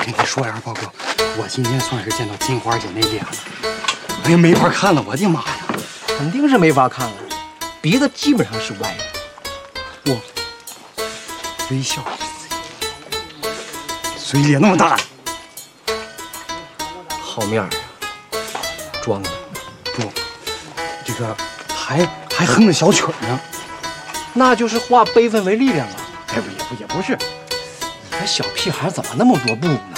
跟你说呀，豹哥，我今天算是见到金花姐那脸了。哎呀，没法看了，我的妈呀！ 肯定是没法看了，鼻子基本上是歪的。 我微笑，嘴咧那么大， 好面儿，装的。 不，这个还哼着小曲呢。 那就是化悲愤为力量啊！ 哎，也不是， 你个小屁孩怎么那么多步呢？